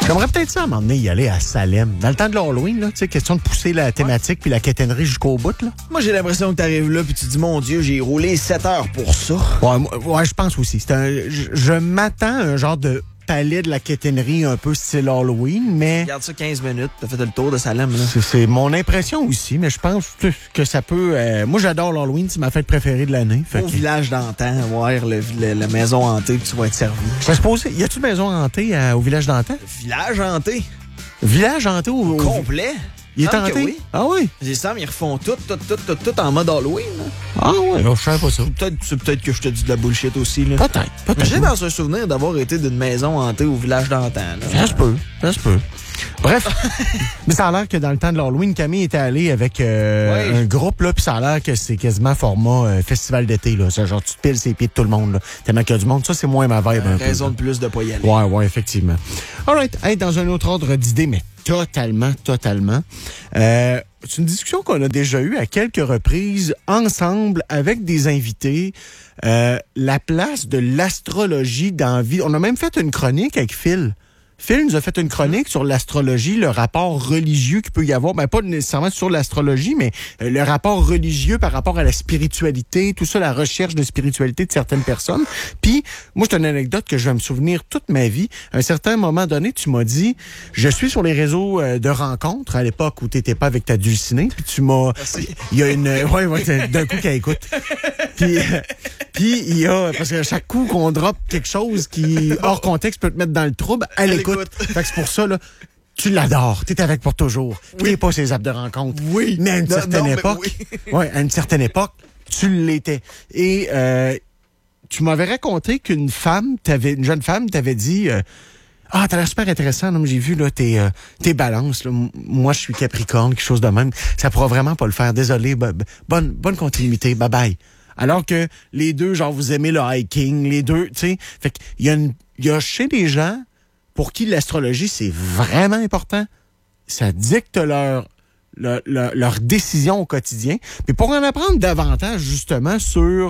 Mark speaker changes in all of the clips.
Speaker 1: J'aimerais peut-être ça à un moment donné y aller à Salem. Dans le temps de l'Halloween, là, tu sais, question de pousser la thématique puis la quétainerie jusqu'au bout, là.
Speaker 2: Moi, j'ai l'impression que t'arrives là puis tu te dis, mon Dieu, j'ai roulé 7 heures pour ça.
Speaker 1: Ouais, je pense aussi. Je m'attends à un genre de palais de la quétainerie un peu style Halloween, mais...
Speaker 2: Regarde ça 15 minutes, t'as fait le tour de Salem, là.
Speaker 1: C'est mon impression aussi, mais je pense que ça peut... moi, j'adore l'Halloween, c'est ma fête préférée de l'année.
Speaker 2: Au village d'antan, voir la maison hantée, puis tu vas être servi.
Speaker 1: Je vais se poser, y a-tu une maison hantée au village d'antan?
Speaker 2: Village hanté?
Speaker 1: Village hanté au
Speaker 2: complet?
Speaker 1: Il est hanté?
Speaker 2: Oui.
Speaker 1: Ah oui?
Speaker 2: J'ai semble ils refont tout en mode Halloween. Là.
Speaker 1: Ah oui, je savais pas ça.
Speaker 2: Peut-être que je te dis de la bullshit aussi. Là.
Speaker 1: Peut-être.
Speaker 2: J'ai dans un souvenir d'avoir été d'une maison hantée au village d'antan.
Speaker 1: Ça se peut. Bref, mais ça a l'air que dans le temps de l'Halloween, Camille était allée avec un groupe, là, puis ça a l'air que c'est quasiment format festival d'été. Là. C'est genre, tu te piles ses pieds de tout le monde. Là. Tellement qu'il y a du monde. Ça, c'est moins ma vibe.
Speaker 2: Raison de plus de pas y aller.
Speaker 1: Ouais, effectivement. All right. Hey, dans un autre ordre d'idée, mais totalement. C'est une discussion qu'on a déjà eue à quelques reprises ensemble avec des invités. La place de l'astrologie dans la vie. On a même fait une chronique avec Phil. Phil nous a fait une chronique sur l'astrologie, le rapport religieux qu'il peut y avoir. Ben, pas nécessairement sur l'astrologie, mais le rapport religieux par rapport à la spiritualité, tout ça, la recherche de spiritualité de certaines personnes. Puis, moi, c'est une anecdote que je vais me souvenir toute ma vie. À un certain moment donné, tu m'as dit, je suis sur les réseaux de rencontres à l'époque où t'étais pas avec ta dulcinée, puis tu m'as... Il y a une... Ouais, d'un coup qu'elle écoute. Puis, il y a... Parce que chaque coup qu'on drop quelque chose qui, hors contexte, peut te mettre dans le trouble, elle écoute. Fait que c'est pour ça, là, tu l'adores. T'es avec pour toujours. Oui. T'es pas ses apps de rencontre.
Speaker 2: Oui.
Speaker 1: Mais à une certaine époque, à une certaine époque, tu l'étais. Et tu m'avais raconté qu'une jeune femme t'avait dit t'as l'air super intéressant, là, j'ai vu là tes balances. Là. Moi, je suis Capricorne, quelque chose de même. Ça pourra vraiment pas le faire. Désolé. Bonne continuité. Bye bye. Alors que les deux, genre, vous aimez le hiking, les deux, tu sais. Fait qu'il y a chez des gens pour qui l'astrologie, c'est vraiment important. Ça dicte leur décision au quotidien. Puis pour en apprendre davantage, justement, sur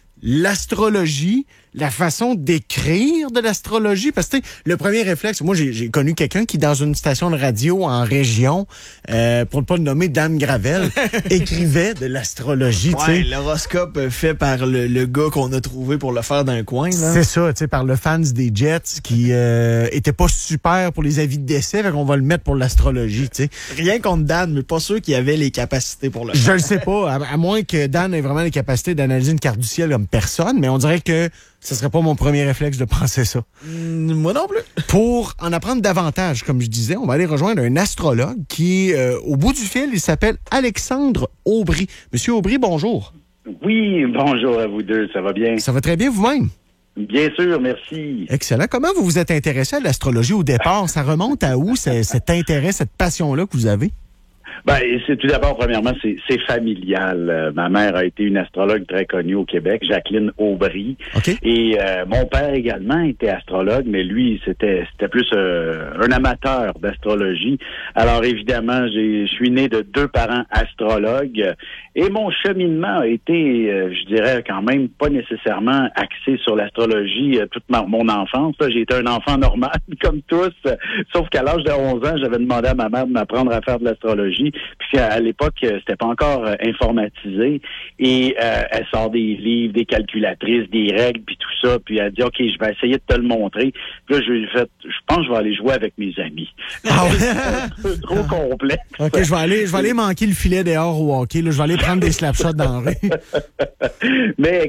Speaker 1: l'astrologie, la façon d'écrire de l'astrologie, parce que le premier réflexe, moi j'ai connu quelqu'un qui dans une station de radio en région, pour ne pas le nommer Dame Gravel, écrivait de l'astrologie.
Speaker 2: Ouais, l'horoscope fait par le gars qu'on a trouvé pour le faire d'un coin. Là.
Speaker 1: C'est ça, tu sais, par le fans des Jets qui était pas super pour les avis de décès, fait qu'on va le mettre pour l'astrologie, tu sais.
Speaker 2: Rien contre Dan, mais pas sûr qu'il avait les capacités pour le faire.
Speaker 1: Je le sais pas, à moins que Dan ait vraiment les capacités d'analyser une carte du ciel comme personne, mais on dirait que ce serait pas mon premier réflexe de penser ça.
Speaker 2: Moi non plus.
Speaker 1: Pour en apprendre davantage, comme je disais, on va aller rejoindre un astrologue qui, au bout du fil, il s'appelle Alexandre Aubry. Monsieur Aubry, bonjour.
Speaker 3: Oui, bonjour à vous deux, ça va bien?
Speaker 1: Ça va très bien vous-même?
Speaker 3: Bien sûr, merci.
Speaker 1: Excellent. Comment vous vous êtes intéressé à l'astrologie au départ? Ça remonte à où, cet intérêt, cette passion-là que vous avez?
Speaker 3: Ben, c'est tout d'abord, premièrement, c'est familial. Ma mère a été une astrologue très connue au Québec, Jacqueline Aubry.
Speaker 1: Okay.
Speaker 3: Et mon père également était astrologue, mais lui, c'était plus un amateur d'astrologie. Alors évidemment, je suis né de 2 parents astrologues. Et mon cheminement a été, je dirais, quand même pas nécessairement axé sur l'astrologie toute mon enfance. J'ai été un enfant normal, comme tous, sauf qu'à l'âge de 11 ans, j'avais demandé à ma mère de m'apprendre à faire de l'astrologie, puis à l'époque, c'était pas encore informatisé, et elle sort des livres, des calculatrices, des règles, puis tout ça, puis elle dit « OK, je vais essayer de te le montrer ». Puis là, je pense que je vais aller jouer avec mes amis.
Speaker 1: Ah ouais?
Speaker 3: C'est trop complexe.
Speaker 1: OK, je vais aller manquer le filet dehors au hockey, là, je vais aller prendre des slapshots dans la rue.
Speaker 3: Mais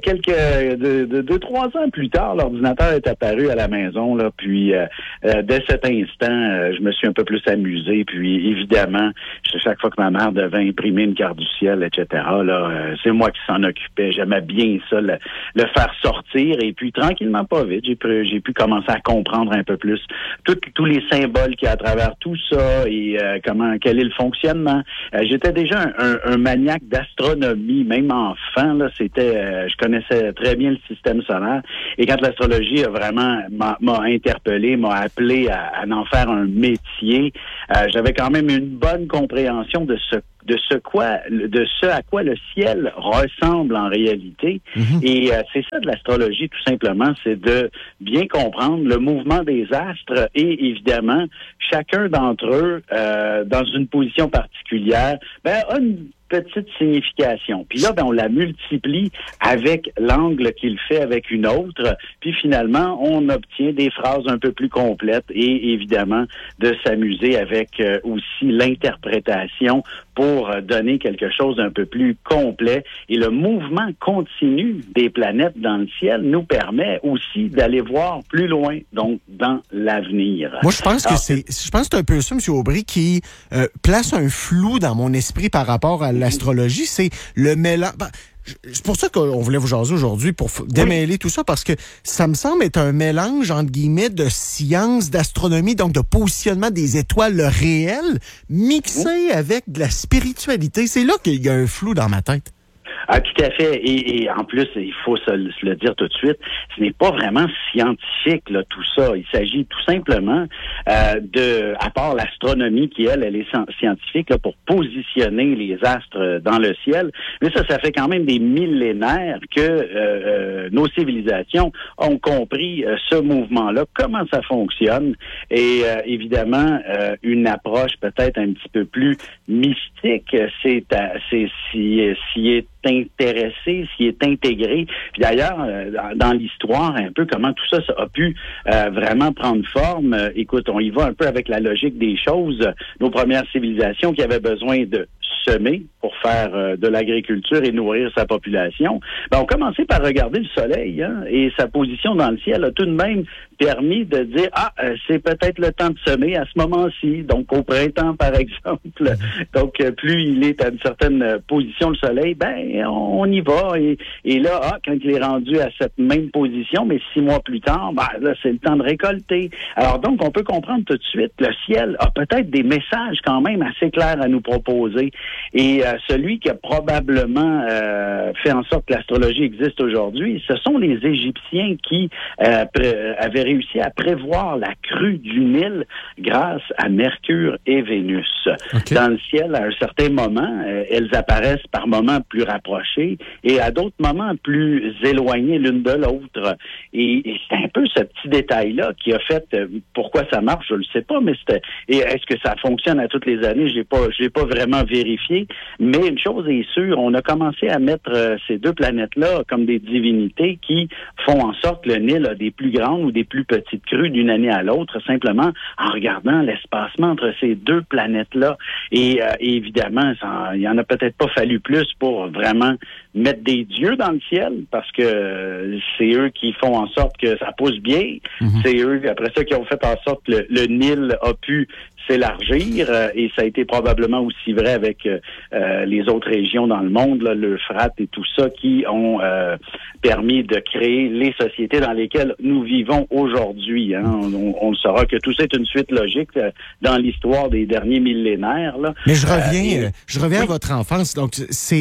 Speaker 3: 2-3 ans plus tard, l'ordinateur est apparu à la maison, là, puis dès cet instant, je me suis un peu plus amusé, puis évidemment, chaque fois que ma mère devait imprimer une carte du ciel, etc., là, c'est moi qui s'en occupais. J'aimais bien ça, le faire sortir, et puis tranquillement, pas vite, j'ai pu commencer à comprendre un peu plus tous les symboles qu'il y a à travers tout ça, et quel est le fonctionnement. J'étais déjà un maniaque d'astronomie, même enfant, là, je connaissais très bien le système solaire, et quand l'astrologie m'a interpellé, m'a appelé à en faire un métier, j'avais quand même une bonne compréhension de de ce à quoi le ciel ressemble en réalité. Et c'est ça de l'astrologie, tout simplement, c'est de bien comprendre le mouvement des astres et évidemment, chacun d'entre eux, dans une position particulière, a une petite signification. Puis là, on la multiplie avec l'angle qu'il fait avec une autre. Puis finalement, on obtient des phrases un peu plus complètes et évidemment de s'amuser avec aussi l'interprétation pour donner quelque chose d'un peu plus complet. Et le mouvement continu des planètes dans le ciel nous permet aussi d'aller voir plus loin, donc dans l'avenir.
Speaker 1: Moi, je pense que c'est un peu ça, M. Aubry, qui place un flou dans mon esprit par rapport à l'astrologie. C'est le mélange. C'est pour ça qu'on voulait vous jaser aujourd'hui, pour démêler tout ça, parce que ça me semble être un mélange, entre guillemets, de science, d'astronomie, donc de positionnement des étoiles réelles, mixé avec de la spiritualité. C'est là qu'il y a un flou dans ma tête.
Speaker 3: Ah, tout à fait. Et en plus, il faut se le dire tout de suite, ce n'est pas vraiment scientifique, là, tout ça. Il s'agit tout simplement à part l'astronomie qui, elle est scientifique là, pour positionner les astres dans le ciel. Mais ça fait quand même des millénaires que nos civilisations ont compris ce mouvement-là, comment ça fonctionne. Et évidemment, une approche peut-être un petit peu plus mystique, c'est s'y est intéressé, s'y est intégré. Puis d'ailleurs, dans l'histoire, un peu comment tout ça a pu vraiment prendre forme. Écoute, on y va un peu avec la logique des choses. Nos premières civilisations qui avaient besoin de semer pour faire de l'agriculture et nourrir sa population, ont commencé par regarder le soleil et sa position dans le ciel a tout de même permis de dire c'est peut-être le temps de semer à ce moment-ci, donc au printemps par exemple. Donc plus il est à une certaine position le soleil, on y va et là quand il est rendu à cette même position, mais 6 mois plus tard, là c'est le temps de récolter. Alors donc on peut comprendre tout de suite, le ciel a peut-être des messages quand même assez clairs à nous proposer. Et celui qui a probablement fait en sorte que l'astrologie existe aujourd'hui, ce sont les Égyptiens qui avaient réussi à prévoir la crue du Nil grâce à Mercure et Vénus. Okay. Dans le ciel, à un certain moment, elles apparaissent par moments plus rapprochées et à d'autres moments plus éloignées l'une de l'autre. Et c'est un peu ce petit détail-là qui a fait pourquoi ça marche, je le sais pas, mais et est-ce que ça fonctionne à toutes les années? Je l'ai pas vraiment vérifié. Mais une chose est sûre, on a commencé à mettre ces deux planètes-là comme des divinités qui font en sorte que le Nil a des plus grandes ou des plus petites crues d'une année à l'autre, simplement en regardant l'espacement entre ces deux planètes-là. Et évidemment, il y en a peut-être pas fallu plus pour vraiment mettre des dieux dans le ciel, parce que c'est eux qui font en sorte que ça pousse bien. C'est eux, après ça, qui ont fait en sorte que le Nil a pu s'élargir, et ça a été probablement aussi vrai avec les autres régions dans le monde, là, l'Euphrate et tout ça, qui ont permis de créer les sociétés dans lesquelles nous vivons aujourd'hui. On le saura que tout ça est une suite logique dans l'histoire des derniers millénaires. Là.
Speaker 1: Mais je reviens à votre enfance. Donc,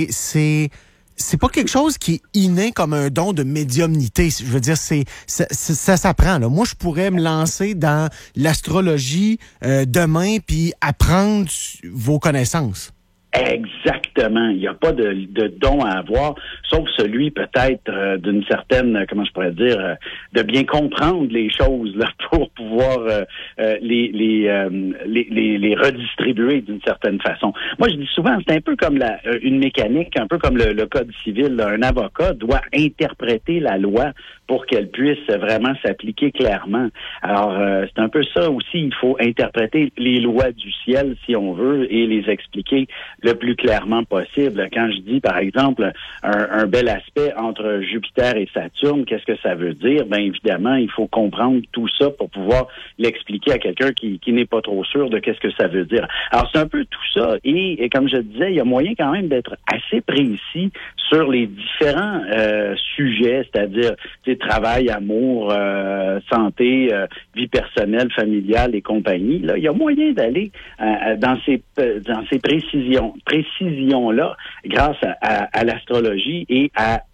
Speaker 1: c'est pas quelque chose qui est inné comme un don de médiumnité. Je veux dire, ça s'apprend. Là. Moi, je pourrais me lancer dans l'astrologie demain puis apprendre vos connaissances.
Speaker 3: Exactement. Il n'y a pas de don à avoir, sauf celui peut-être d'une certaine, comment je pourrais dire, de bien comprendre les choses là pour pouvoir les redistribuer d'une certaine façon. Moi, je dis souvent, c'est un peu comme une mécanique, un peu comme le code civil. Là. Un avocat doit interpréter la loi pour qu'elle puisse vraiment s'appliquer clairement. Alors, c'est un peu ça aussi. Il faut interpréter les lois du ciel, si on veut, et les expliquer le plus clairement possible. Quand je dis, par exemple, un bel aspect entre Jupiter et Saturne, qu'est-ce que ça veut dire? Bien, évidemment, il faut comprendre tout ça pour pouvoir l'expliquer à quelqu'un qui n'est pas trop sûr de qu'est-ce que ça veut dire. Alors, c'est un peu tout ça. Et comme je disais, il y a moyen quand même d'être assez précis sur les différents sujets, c'est-à-dire travail, amour, santé, vie personnelle, familiale et compagnie. Là, il y a moyen d'aller dans ces précisions-là grâce à l'astrologie et à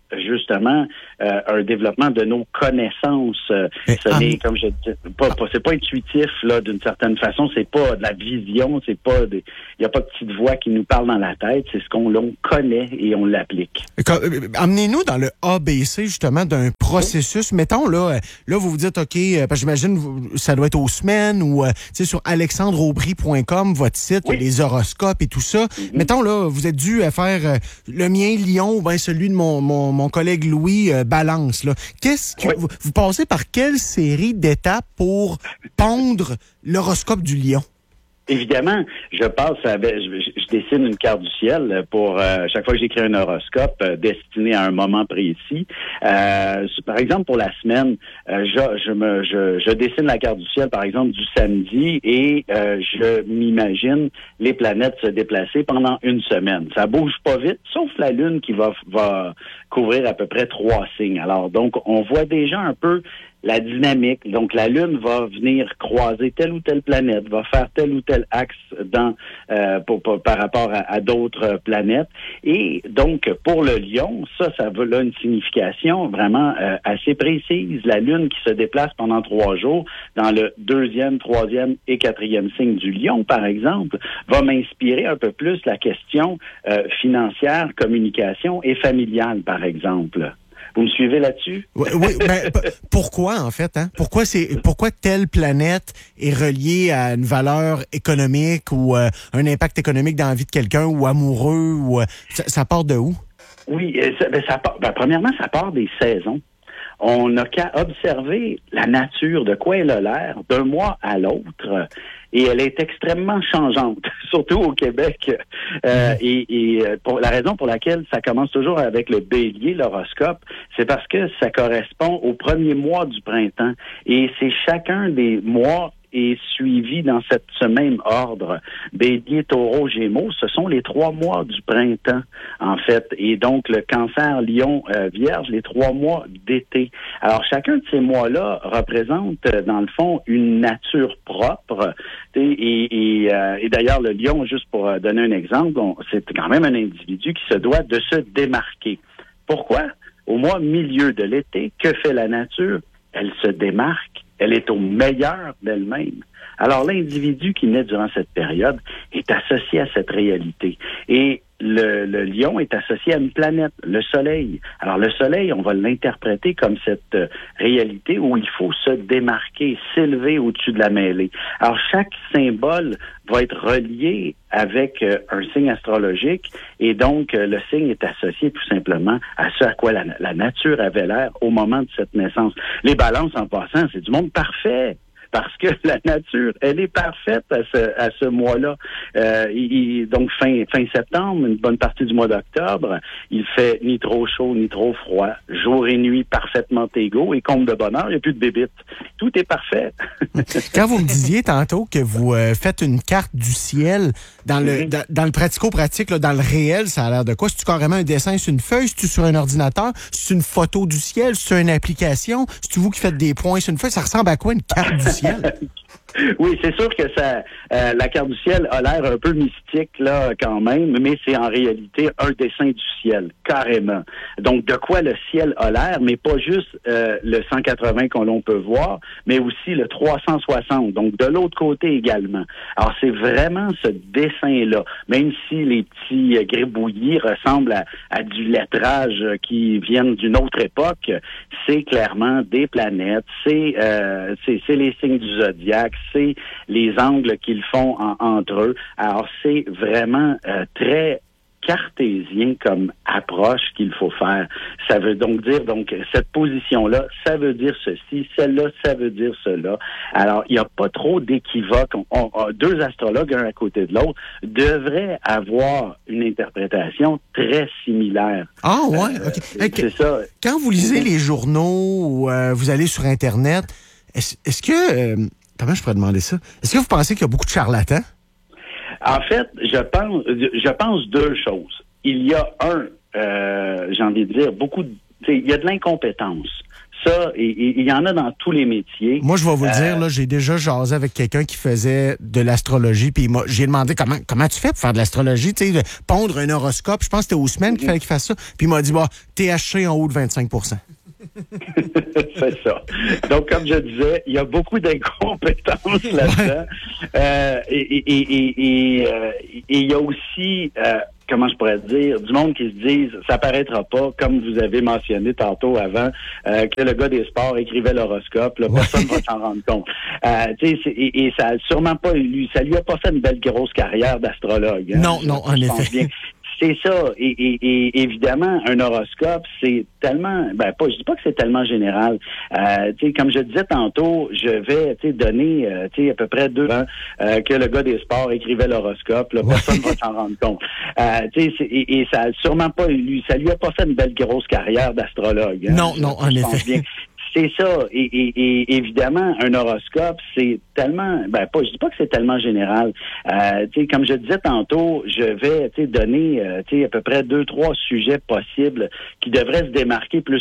Speaker 3: justement un développement de nos connaissances. Ce n'est, comme je dis, c'est pas intuitif là d'une certaine façon. C'est pas de la vision. C'est pas il y a pas de petite voix qui nous parle dans la tête. C'est ce l'on connaît et on l'applique.
Speaker 1: Amenez-nous dans le ABC justement d'un processus. Mettons là vous vous dites OK, parce que j'imagine ça doit être aux semaines ou sur alexandreaubry.com, votre site, les horoscopes et tout ça. Mettons là, vous êtes dû à faire le mien Lion ou bien celui de mon collègue Louis Balance. Là. Qu'est-ce que vous passez par quelle série d'étapes pour pondre l'horoscope du Lion?
Speaker 3: Évidemment, je dessine une carte du ciel pour chaque fois que j'écris un horoscope destiné à un moment précis. Par exemple, pour la semaine, je dessine la carte du ciel, par exemple, du samedi et je m'imagine les planètes se déplacer pendant une semaine. Ça bouge pas vite, sauf la Lune qui va couvrir à peu près 3 signes. Alors, donc, on voit déjà un peu la dynamique. Donc, la Lune va venir croiser telle ou telle planète, va faire tel ou tel axe par rapport à d'autres planètes. Et donc, pour le Lion, ça veut là une signification vraiment assez précise. La Lune qui se déplace pendant 3 jours dans le 2e, 3e et 4e signe du Lion, par exemple, va m'inspirer un peu plus la question financière, communication et familiale, par exemple. Vous me suivez là-dessus?
Speaker 1: Oui, pourquoi, en fait? Hein? Pourquoi telle planète est reliée à une valeur économique ou un impact économique dans la vie de quelqu'un ou amoureux? Ou ça part de où?
Speaker 3: Oui, premièrement, ça part des saisons. On n'a qu'à observer la nature, de quoi elle a l'air, d'un mois à l'autre. Et elle est extrêmement changeante, surtout au Québec. Pour la raison pour laquelle ça commence toujours avec le bélier, l'horoscope, c'est parce que ça correspond au premier mois du printemps. Et c'est chacun des mois est suivi dans ce même ordre. Bélier, Taureau, Gémeaux, ce sont les 3 mois du printemps, en fait. Et donc, le Cancer, Lion, Vierge, les 3 mois d'été. Alors, chacun de ces mois-là représente, dans le fond, une nature propre. Et d'ailleurs, le Lion, juste pour donner un exemple, c'est quand même un individu qui se doit de se démarquer. Pourquoi? Au milieu de l'été, que fait la nature? Elle se démarque. Elle est au meilleur d'elle-même. Alors, l'individu qui naît durant cette période est associé à cette réalité. Et le lion est associé à une planète, le soleil. Alors, le soleil, on va l'interpréter comme cette réalité où il faut se démarquer, s'élever au-dessus de la mêlée. Alors, chaque symbole va être relié avec un signe astrologique et donc le signe est associé tout simplement à ce à quoi la nature avait l'air au moment de cette naissance. Les balances, en passant, c'est du monde parfait. Parce que la nature, elle est parfaite à ce mois-là. Donc, fin septembre, une bonne partie du mois d'octobre, il fait ni trop chaud, ni trop froid. Jour et nuit parfaitement égaux. Et comble de bonheur, il n'y a plus de bébites. Tout est parfait.
Speaker 1: Quand vous me disiez tantôt que vous faites une carte du ciel, dans le pratico-pratique, là, dans le réel, ça a l'air de quoi? C'est-tu carrément un dessin sur une feuille? C'est-tu sur un ordinateur? C'est une photo du ciel? C'est une application? C'est-tu vous qui faites des points sur une feuille? Ça ressemble à quoi une carte du ciel?
Speaker 3: Oui, c'est sûr que la carte du ciel a l'air un peu mystique là quand même, mais c'est en réalité un dessin du ciel, carrément. Donc, de quoi le ciel a l'air, mais pas juste le 180 qu'on l'on peut voir, mais aussi le 360, donc de l'autre côté également. Alors, c'est vraiment ce dessin-là, même si les petits gribouillis ressemblent à du lettrage qui viennent d'une autre époque, c'est clairement des planètes, c'est les signes du zodiaque, c'est les angles qu'ils font entre eux. Alors, c'est vraiment très cartésien comme approche qu'il faut faire. Ça veut donc dire, cette position-là, ça veut dire ceci, celle-là, ça veut dire cela. Alors, il n'y a pas trop d'équivoques. Deux astrologues, un à côté de l'autre, devraient avoir une interprétation très similaire.
Speaker 1: Ah, ouais, OK.
Speaker 3: C'est ça.
Speaker 1: Quand vous lisez les journaux ou vous allez sur Internet, est-ce que... comment je pourrais demander ça? Est-ce que vous pensez qu'il y a beaucoup de charlatans?
Speaker 3: En fait, je pense 2 choses. Il y a j'ai envie de dire, il y a de l'incompétence. Ça, il y en a dans tous les métiers.
Speaker 1: Moi, je vais vous le dire, là, j'ai déjà jasé avec quelqu'un qui faisait de l'astrologie, puis j'ai demandé comment tu fais pour faire de l'astrologie, tu sais, pondre un horoscope. Je pense que c'était aux semaines qu'il fallait qu'il fasse ça. Puis il m'a dit, THC en haut de 25
Speaker 3: C'est ça. Donc, comme je disais, il y a beaucoup d'incompétences là-dedans. Et il y a aussi, comment je pourrais dire, du monde qui se disent, ça paraîtra pas, comme vous avez mentionné tantôt avant, que le gars des sports écrivait l'horoscope, là, personne ne va s'en rendre compte. Et ça a sûrement pas ça lui a pas fait une belle grosse carrière d'astrologue. Hein,
Speaker 1: non, en effet.
Speaker 3: C'est ça. Et évidemment, un horoscope, c'est tellement, je dis pas que c'est tellement général. Comme je disais tantôt, je vais, donner, à peu près 2 ans que le gars des sports écrivait l'horoscope. Là, personne va s'en rendre compte. Et ça a sûrement pas ça lui a pas fait une belle grosse carrière d'astrologue. Hein,
Speaker 1: non, en effet.
Speaker 3: C'est ça. Et évidemment, un horoscope, c'est tellement, je dis pas que c'est tellement général. Comme je disais tantôt, je vais, donner, à peu près 2-3 sujets possibles qui devraient se démarquer plus